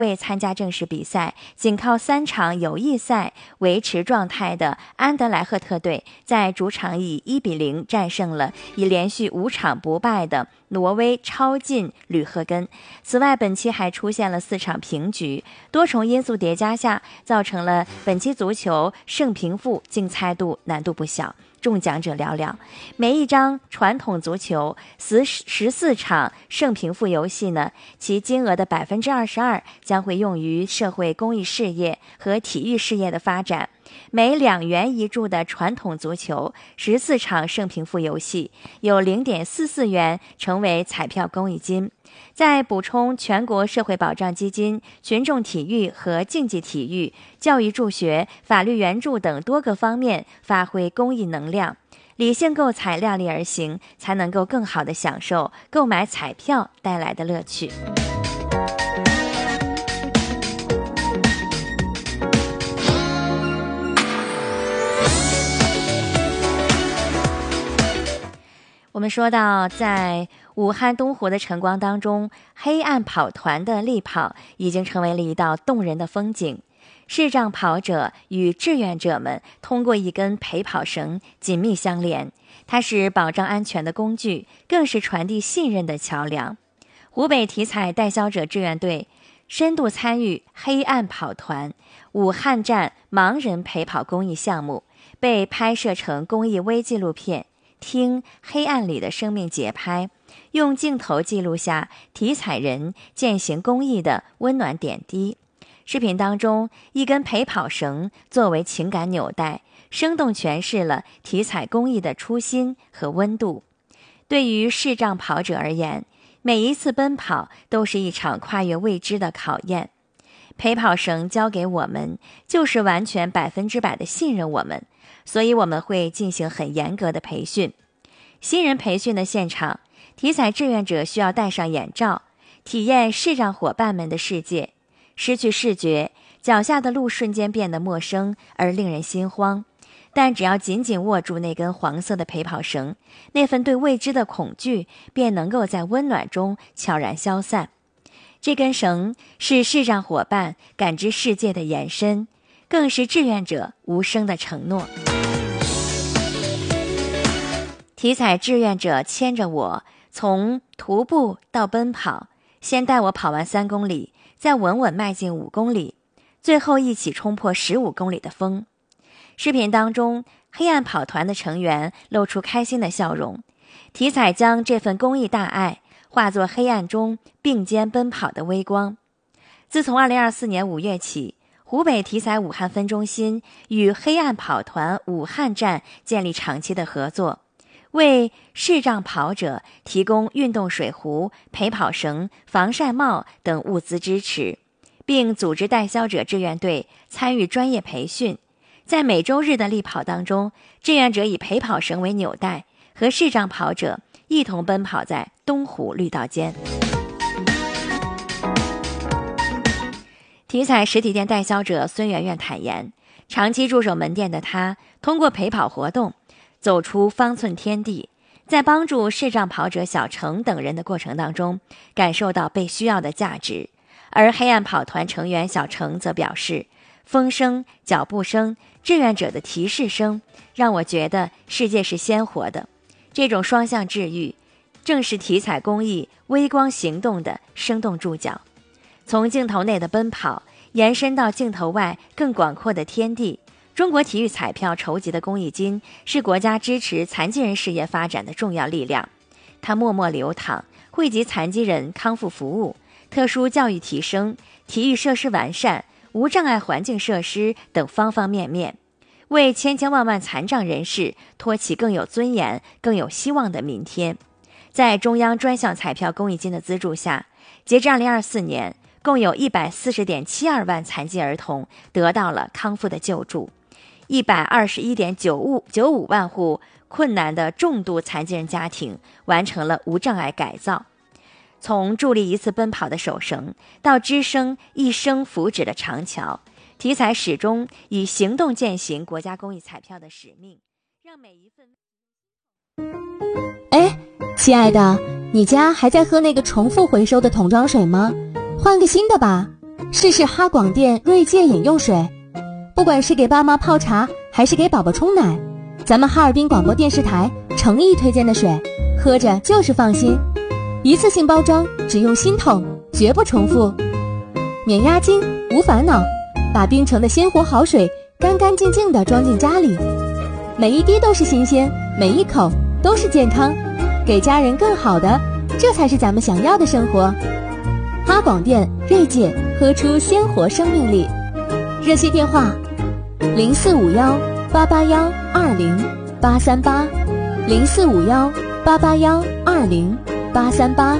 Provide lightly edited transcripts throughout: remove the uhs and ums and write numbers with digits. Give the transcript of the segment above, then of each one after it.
未参加正式比赛，仅靠3场友谊赛维持状态的安德莱赫特队在主场以1-0战胜了已连续5场不败的挪威超劲吕赫根。此外，本期还出现了4场平局，多重因素叠加下，造成了本期足球胜平负竞猜度难度不小，中奖者寥寥。每一张传统足球14场胜平负游戏呢，其金额的22%将会用于社会公益事业和体育事业的发展。每2元一注的传统足球14场胜平负游戏，有0.44元成为彩票公益金。在补充全国社会保障基金、群众体育和竞技体育、教育助学、法律援助等多个方面发挥公益能量，理性购彩量力而行，才能够更好地享受购买彩票带来的乐趣。我们说到，在武汉东湖的晨光当中，黑暗跑团的力跑已经成为了一道动人的风景。视障跑者与志愿者们通过一根陪跑绳紧密相连，它是保障安全的工具，更是传递信任的桥梁。湖北体彩代销者志愿队深度参与黑暗跑团武汉站盲人陪跑公益项目，被拍摄成公益微纪录片，听黑暗里的生命节拍，用镜头记录下体彩人践行公益的温暖点滴。视频当中，一根陪跑绳作为情感纽带，生动诠释了体彩公益的初心和温度。对于视障跑者而言，每一次奔跑都是一场跨越未知的考验。陪跑绳交给我们，就是完全100%的信任我们，所以我们会进行很严格的培训。新人培训的现场，体彩志愿者需要戴上眼罩，体验视障伙伴们的世界。失去视觉，脚下的路瞬间变得陌生而令人心慌，但只要紧紧握住那根黄色的陪跑绳，那份对未知的恐惧便能够在温暖中悄然消散。这根绳是视障伙伴感知世界的延伸，更是志愿者无声的承诺。体彩志愿者牵着我，从徒步到奔跑，先带我跑完3公里，再稳稳迈进5公里，最后一起冲破15公里的风。视频当中，黑暗跑团的成员露出开心的笑容，体彩将这份公益大爱化作黑暗中并肩奔跑的微光。自从2024年5月起，湖北体彩武汉分中心与黑暗跑团武汉站建立长期的合作，为视障跑者提供运动水壶、陪跑绳、防晒帽等物资支持，并组织代销者志愿队参与专业培训。在每周日的力跑当中，志愿者以陪跑绳为纽带，和视障跑者一同奔跑在东湖绿道间。体彩实体店代销者孙媛媛坦言，长期驻守门店的她，通过陪跑活动走出方寸天地，在帮助视障跑者小程等人的过程当中，感受到被需要的价值。而黑暗跑团成员小程则表示，风声、脚步声、志愿者的提示声，让我觉得世界是鲜活的。这种双向治愈，正是体彩公益微光行动的生动注脚。从镜头内的奔跑，延伸到镜头外更广阔的天地。中国体育彩票筹集的公益金是国家支持残疾人事业发展的重要力量，它默默流淌，惠及残疾人康复服务、特殊教育提升、体育设施完善、无障碍环境设施等方方面面，为千千万万残障人士托起更有尊严、更有希望的明天。在中央专项彩票公益金的资助下，截至2024年，共有140.72万残疾儿童得到了康复的救助，121.95万户困难的重度残疾人家庭完成了无障碍改造。从助力一次奔跑的手绳，到支撑一生福祉的长桥，体彩始终以行动践行国家公益彩票的使命，让每一份。 哎，亲爱的，你家还在喝那个重复回收的桶装水吗？换个新的吧。 试试哈广电锐界饮用水。不管是给爸妈泡茶，还是给宝宝冲奶，咱们哈尔滨广播电视台诚意推荐的水，喝着就是放心。一次性包装，只用心痛，绝不重复。免押金，无烦恼，把冰城的鲜活好水干干净净地装进家里，每一滴都是新鲜，每一口都是健康，给家人更好的，这才是咱们想要的生活。哈广电锐界，喝出鲜活生命力。热线电话0451-881-20838，0451-881-20838。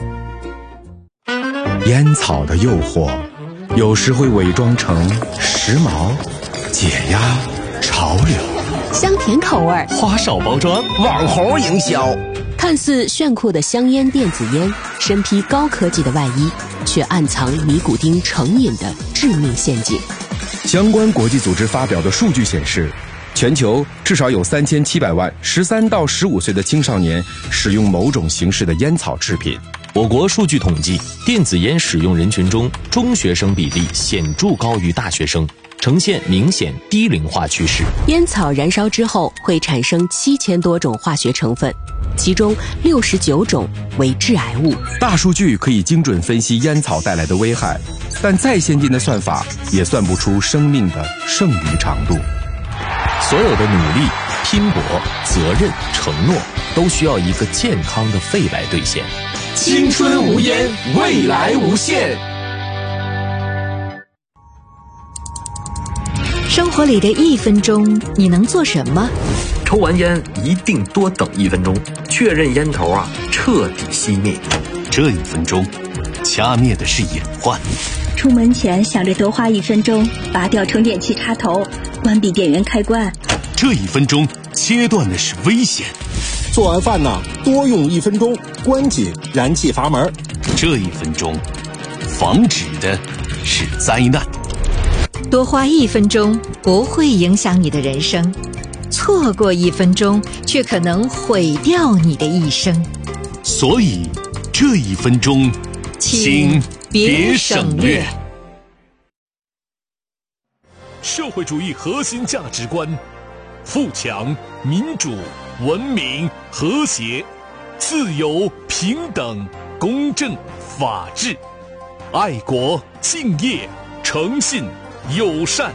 烟草的诱惑，有时会伪装成时髦、解压、潮流， 香甜口味， 花哨包装， 网红营销。 看似炫酷的香烟电子烟，身披高科技的外衣，却暗藏尼古丁成瘾的致命陷阱。 相关国际组织发表的数据显示，全球至少有3700万13到15岁的青少年使用某种形式的烟草制品。 我国数据统计，电子烟使用人群中，中学生比例显著高于大学生，呈现明显低龄化趋势。 烟草燃烧之后会产生7000多种化学成分，其中69种为致癌物。 大数据可以精准分析烟草带来的危害，但再先进的算法也算不出生命的剩余长度。 所有的努力、拼搏、责任、承诺，都需要一个健康的肺来兑现。 青春无烟，未来无限。 生活里的1分钟，你能做什么？ 抽完烟一定多等1分钟，确认烟头彻底熄灭。 这1分钟，掐灭的是隐患。 出门前想着多花1分钟，拔掉充电器插头，关闭电源开关。 这1分钟，切断的是危险。 做完饭多用1分钟，关紧燃气阀门。 这1分钟，防止的是灾难。 多花1分钟不会影响你的人生，错过1分钟却可能毁掉你的一生。 所以这1分钟，请别省略。 社会主义核心价值观：富强、民主、文明、和谐、自由、平等、公正、法治、爱国、敬业、诚信、友善。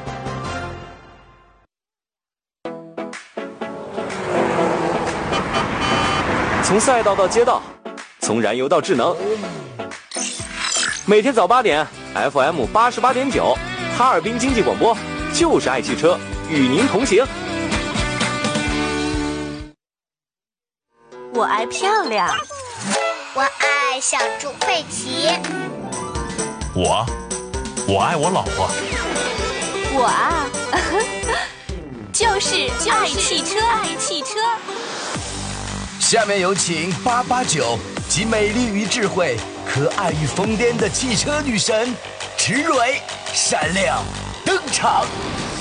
从赛道到街道，从燃油到智能，每天早8点 FM 88.9，哈尔滨经济广播，就是爱汽车，与您同行。 我爱漂亮， 我爱小猪佩奇， 我爱我老婆， 就是爱汽车，爱汽车。 下面有请889集美丽与智慧、可爱与疯癫的汽车女神池蕊闪亮登场。